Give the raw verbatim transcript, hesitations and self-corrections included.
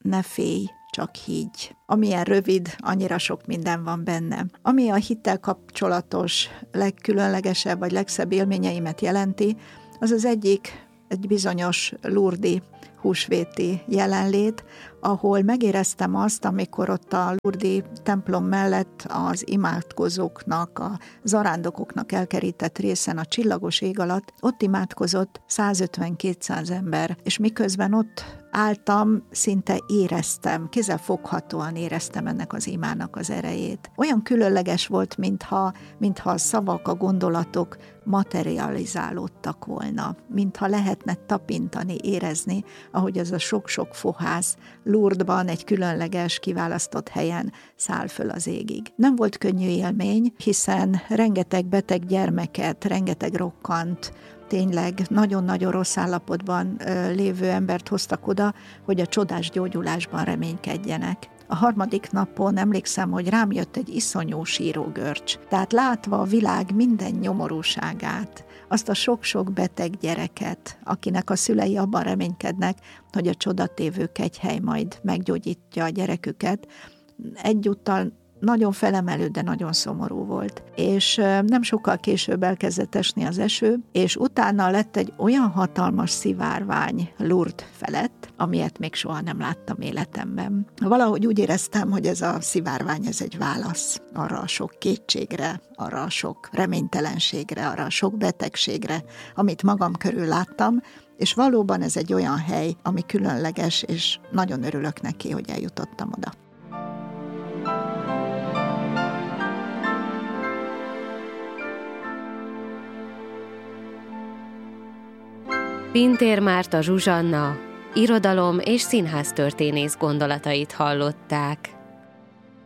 ne félj, csak higgy. Amilyen rövid, annyira sok minden van benne. Ami a hittel kapcsolatos legkülönlegesebb vagy legszebb élményeimet jelenti, az az egyik egy bizonyos lurdi húsvéti jelenlét, ahol megéreztem azt, amikor ott a lurdi templom mellett az imádkozóknak, a zarándokoknak elkerített részen a csillagos ég alatt, ott imádkozott százötven-kétszáz ember, és miközben ott álltam, szinte éreztem, kézzelfoghatóan éreztem ennek az imának az erejét. Olyan különleges volt, mintha, mintha a szavak, a gondolatok materializálódtak volna, mintha lehetne tapintani, érezni, ahogy az a sok-sok fohász Lourdesban egy különleges, kiválasztott helyen száll föl az égig. Nem volt könnyű élmény, hiszen rengeteg beteg gyermeket, rengeteg rokkant, tényleg nagyon-nagyon rossz állapotban lévő embert hoztak oda, hogy a csodás gyógyulásban reménykedjenek. A harmadik napon emlékszem, hogy rám jött egy iszonyú sírógörcs. Tehát látva a világ minden nyomorúságát, azt a sok-sok beteg gyereket, akinek a szülei abban reménykednek, hogy a csodatévő kegyhely majd meggyógyítja a gyereküket, egyúttal nagyon felemelő, de nagyon szomorú volt. És nem sokkal később elkezdett esni az eső, és utána lett egy olyan hatalmas szivárvány Lourdes felett, amilyet még soha nem láttam életemben. Valahogy úgy éreztem, hogy ez a szivárvány, ez egy válasz arra a sok kétségre, arra a sok reménytelenségre, arra a sok betegségre, amit magam körül láttam, és valóban ez egy olyan hely, ami különleges, és nagyon örülök neki, hogy eljutottam oda. Pintér Márta Zsuzsanna, irodalom- és színháztörténész gondolatait hallották.